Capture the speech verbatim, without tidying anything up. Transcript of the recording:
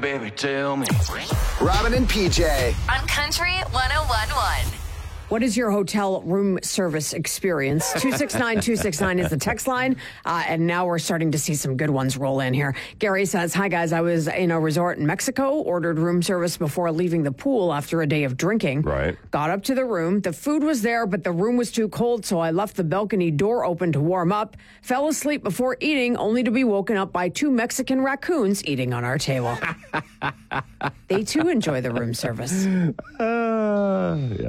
Baby, tell me. Robin and P J. On Country one oh one point one. What is your hotel room service experience? two six nine, two six nine is the text line. Uh, and now we're starting to see some good ones roll in here. Gary says, hi, guys. I was in a resort in Mexico, ordered room service before leaving the pool after a day of drinking. Right. Got up to the room. The food was there, but the room was too cold, so I left the balcony door open to warm up. Fell asleep before eating, only to be woken up by two Mexican raccoons eating on our table. They, too, enjoy the room service. Uh, yeah.